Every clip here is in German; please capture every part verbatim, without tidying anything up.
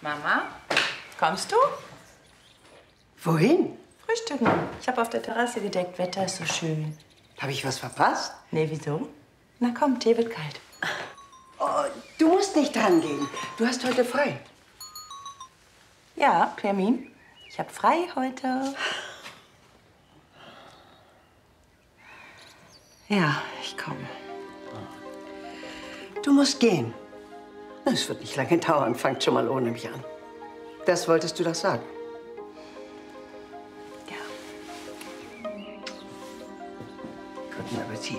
Mama, kommst du? Wohin? Frühstücken. Ich habe auf der Terrasse gedeckt. Wetter ist so schön. Habe ich was verpasst? Nee, wieso? Na komm, Tee wird kalt. Oh, du musst nicht dran gehen. Du hast heute frei. Ja, Pirmin. Ich habe frei heute. Ja, ich komme. Du musst gehen. Es wird nicht lange dauern. Fangt schon mal ohne mich an. Das wolltest du doch sagen. Ja. Guten Appetit.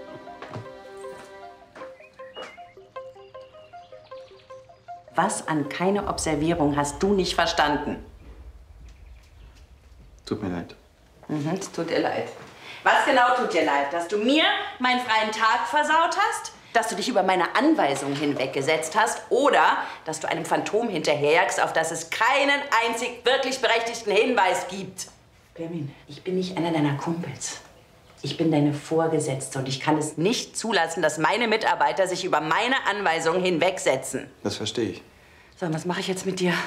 Was an keine Observierung hast du nicht verstanden? Tut mir leid. Mhm, es tut dir leid. Was genau tut dir leid? Dass du mir meinen freien Tag versaut hast? Dass du dich über meine Anweisung hinweggesetzt hast? Oder dass du einem Phantom hinterherjagst, auf das es keinen einzig wirklich berechtigten Hinweis gibt? Pirmin, ich bin nicht einer deiner Kumpels. Ich bin deine Vorgesetzte und ich kann es nicht zulassen, dass meine Mitarbeiter sich über meine Anweisungen hinwegsetzen. Das verstehe ich. So, und was mache ich jetzt mit dir?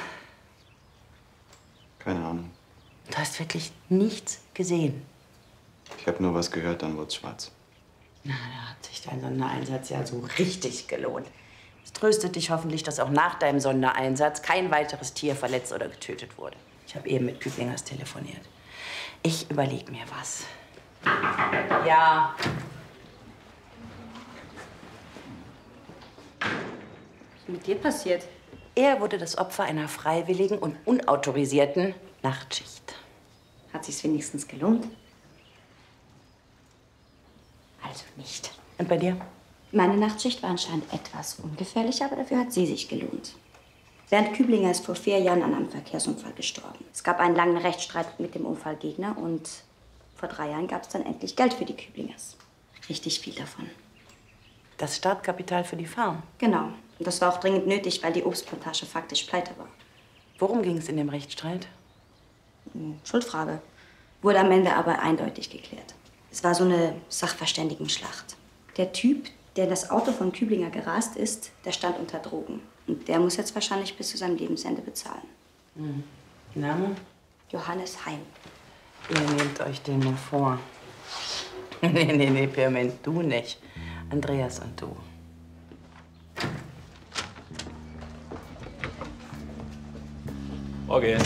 Keine Ahnung. Du hast wirklich nichts gesehen. Ich habe nur was gehört, dann wurde es schwarz. Na, da hat sich dein Sondereinsatz ja so richtig gelohnt. Es tröstet dich hoffentlich, dass auch nach deinem Sondereinsatz kein weiteres Tier verletzt oder getötet wurde. Ich habe eben mit Küblingers telefoniert. Ich überlege mir was. Ja. Was ist mit dir passiert? Er wurde das Opfer einer freiwilligen und unautorisierten Nachtschicht. Hat sich's wenigstens gelohnt? Also nicht. Und bei dir? Meine Nachtschicht war anscheinend etwas ungefährlich, aber dafür hat sie sich gelohnt. Bernd Küblinger ist vor vier Jahren an einem Verkehrsunfall gestorben. Es gab einen langen Rechtsstreit mit dem Unfallgegner und vor drei Jahren gab es dann endlich Geld für die Küblingers. Richtig viel davon. Das Startkapital für die Farm? Genau. Und das war auch dringend nötig, weil die Obstplantage faktisch pleite war. Worum ging es in dem Rechtsstreit? Schuldfrage. Wurde am Ende aber eindeutig geklärt. Es war so eine Sachverständigenschlacht. Der Typ, der in das Auto von Küblinger gerast ist, der stand unter Drogen. Und der muss jetzt wahrscheinlich bis zu seinem Lebensende bezahlen. Mhm. Name? Johannes Heim. Ihr nehmt euch den nur vor. Nee, nee, nee, Pirmin, du nicht. Andreas und du. Morgen.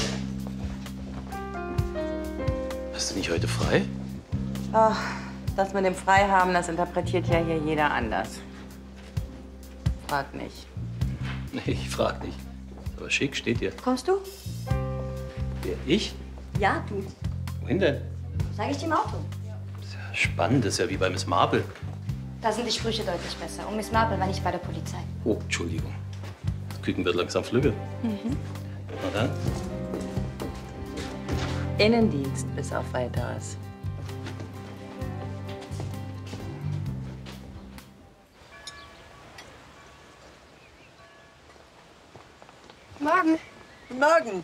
Hast du nicht heute frei? Ach, das mit dem Freihaben, das interpretiert ja hier jeder anders. Frag nicht. Nee, ich frag nicht. Aber schick steht hier. Kommst du? Wer, ich? Ja, du. Wohin denn? Sag ich dir im Auto. Das ist ja spannend, das ist ja wie bei Miss Marple. Da sind die Sprüche deutlich besser. Und Miss Marple war nicht bei der Polizei. Oh, Entschuldigung. Das Küken wird langsam flügge. Mhm. Na dann. Innendienst bis auf Weiteres. Morgen. Guten Morgen.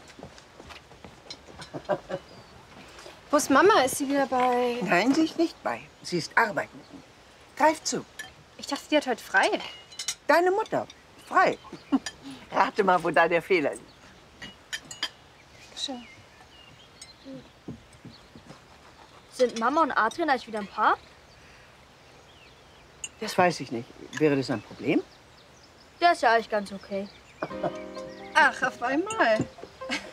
Wo ist Mama? Ist sie wieder bei... Nein, sie ist nicht bei. Sie ist arbeiten. Greif zu. Ich dachte, die hat heute frei. Deine Mutter. Frei. Rate mal, wo da der Fehler liegt. Schön. Sind Mama und Adrian eigentlich wieder ein Paar? Das weiß ich nicht. Wäre das ein Problem? Der ist ja eigentlich ganz okay. Ach, auf einmal.